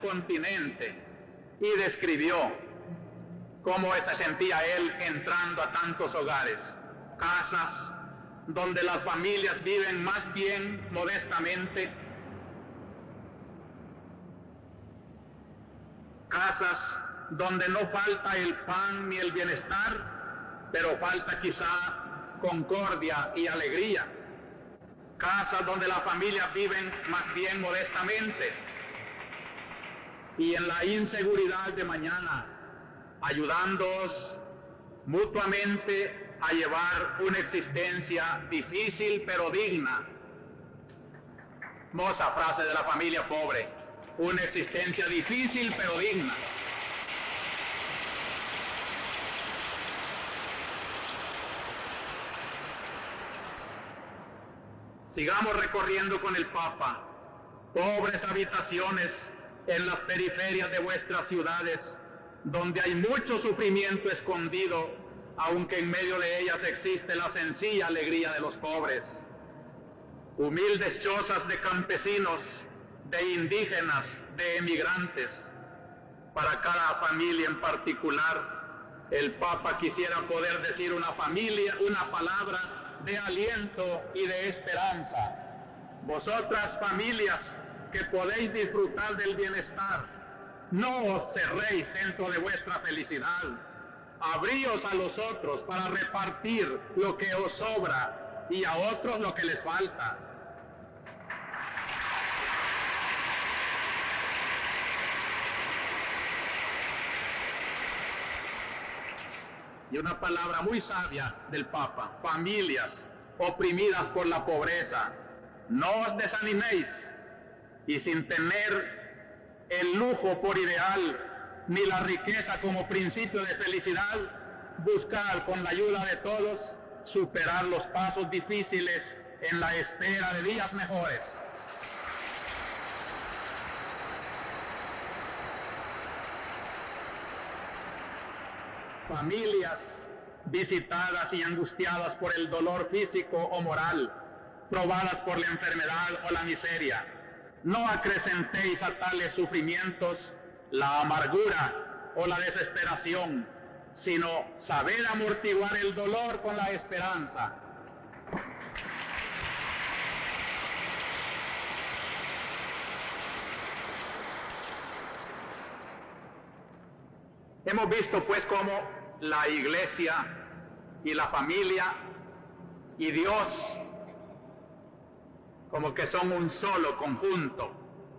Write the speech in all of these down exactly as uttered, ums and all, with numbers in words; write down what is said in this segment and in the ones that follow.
continente y describió cómo se sentía él entrando a tantos hogares, casas donde las familias viven más bien modestamente, casas donde no falta el pan ni el bienestar, pero falta quizá concordia y alegría, casas donde las familias viven más bien modestamente y en la inseguridad de mañana, ayudándoos mutuamente a llevar una existencia difícil pero digna. Hermosa frase de la familia pobre, una existencia difícil pero digna. Sigamos recorriendo con el Papa, pobres habitaciones en las periferias de vuestras ciudades, donde hay mucho sufrimiento escondido, aunque en medio de ellas existe la sencilla alegría de los pobres. Humildes chozas de campesinos, de indígenas, de emigrantes. Para cada familia en particular, el Papa quisiera poder decir una familia, una palabra de aliento y de esperanza. Vosotras, familias que podéis disfrutar del bienestar, no os cerréis dentro de vuestra felicidad. Abríos a los otros para repartir lo que os sobra y a otros lo que les falta. Y una palabra muy sabia del Papa: familias oprimidas por la pobreza, no os desaniméis, y sin tener el lujo por ideal ni la riqueza como principio de felicidad, buscar con la ayuda de todos superar los pasos difíciles en la espera de días mejores. Familias visitadas y angustiadas por el dolor físico o moral, probadas por la enfermedad o la miseria. No acrecentéis a tales sufrimientos la amargura o la desesperación, sino saber amortiguar el dolor con la esperanza. Hemos visto pues cómo la Iglesia y la familia y Dios como que son un solo conjunto,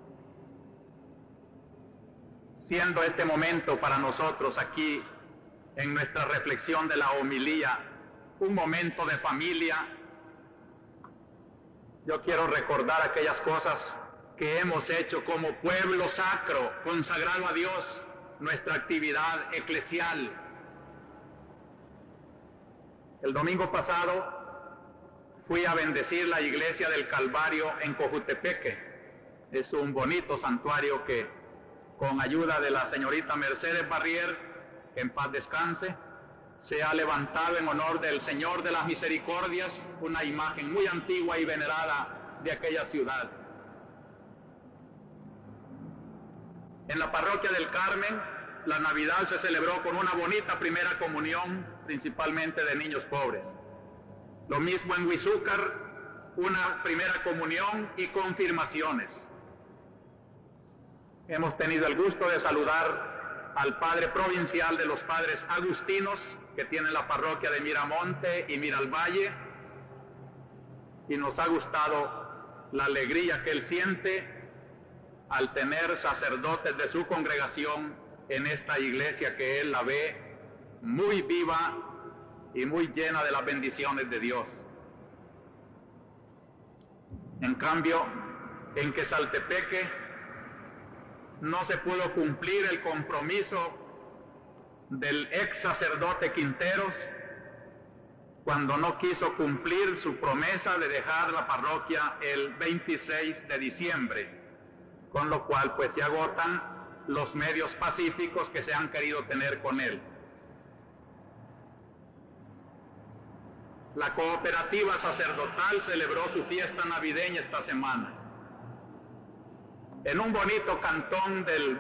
siendo este momento para nosotros aquí en nuestra reflexión de la homilía un momento de familia. Yo quiero recordar aquellas cosas que hemos hecho como pueblo sacro, consagrado a Dios, nuestra actividad eclesial. El domingo pasado fui a bendecir la iglesia del Calvario en Cojutepeque. Es un bonito santuario que, con ayuda de la señorita Mercedes Barrier, que en paz descanse, se ha levantado en honor del Señor de las Misericordias, una imagen muy antigua y venerada de aquella ciudad. En la parroquia del Carmen, la Navidad se celebró con una bonita primera comunión, principalmente de niños pobres. Lo mismo en Huizúcar, una primera comunión y confirmaciones. Hemos tenido el gusto de saludar al padre provincial de los padres agustinos, que tiene la parroquia de Miramonte y Miralvalle, y nos ha gustado la alegría que él siente al tener sacerdotes de su congregación en esta iglesia, que él la ve muy viva y muy llena de las bendiciones de Dios. En cambio, en Quesaltepeque no se pudo cumplir el compromiso del ex sacerdote Quinteros cuando no quiso cumplir su promesa de dejar la parroquia el veintiséis de diciembre, con lo cual pues se agotan los medios pacíficos que se han querido tener con él. La cooperativa sacerdotal celebró su fiesta navideña esta semana. en un bonito cantón del